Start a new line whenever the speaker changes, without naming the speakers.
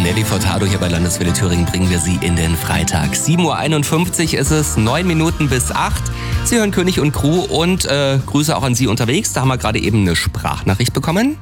Nelly Furtado hier bei Landeswelle Thüringen bringen wir Sie in den Freitag. 7.51 Uhr ist es, 9 Minuten bis 8. Sie hören König und Crew und Grüße auch an Sie unterwegs. Da haben wir gerade eben eine Sprachnachricht bekommen.